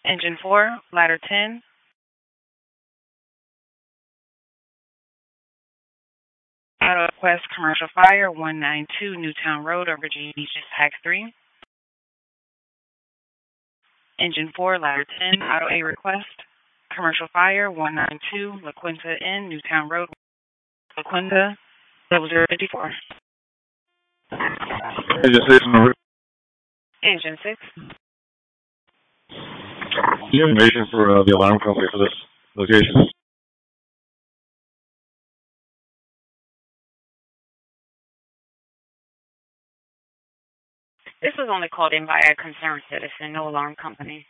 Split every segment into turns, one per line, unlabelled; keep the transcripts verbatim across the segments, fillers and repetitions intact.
Engine four, ladder ten. Auto request commercial fire, one nine two Newtown Road, over Virginia Beach, Pack three. Engine four, ladder ten, auto A request. Commercial fire, one nine two La Quinta Inn, Newtown Road, La Quinta, double zero fifty four.
Engine six, number.
Engine six.
Do you have information for uh, the alarm company for this location?
This was only called in by a concerned citizen, no alarm company.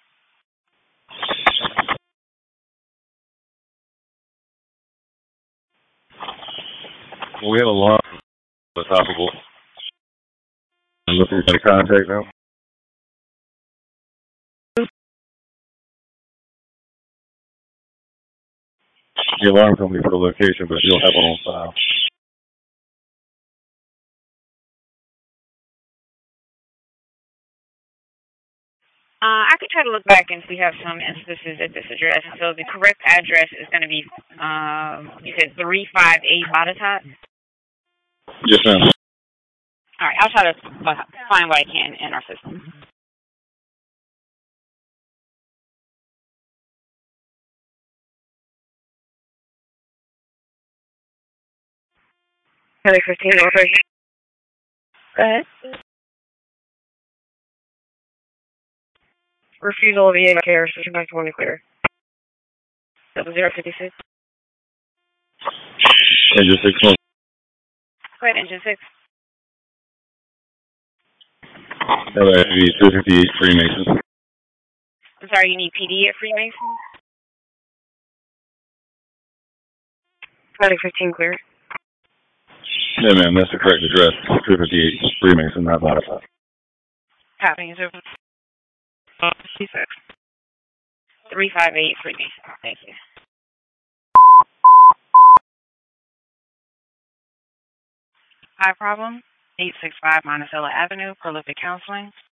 Well, we have a alarm that's operable. I'm looking for the contact now. The alarm company for the location, but you don't have one on file.
Uh, I could try to look back and see if we have some instances at this address. So the correct address is going to be, um, you said three five eight Botetourt?
Yes, ma'am.
All right, I'll try to find what I can in our system. Kelly fifteen, operation. Go ahead. Refusal of E A care, switching back to one clear. Double zero fifty six.
Engine six, no.
Go ahead, engine six.
L A V two fifty-eight Freemason.
I'm sorry, you need P D at Freemason? Kelly fifteen, clear.
Yeah, ma'am, that's the correct address. two fifty-eight Freemason, not Botetourt.
Copy, is over. three five eight Freemason. Thank you. High problem, eight six five Monticello Avenue, Prolific Counseling.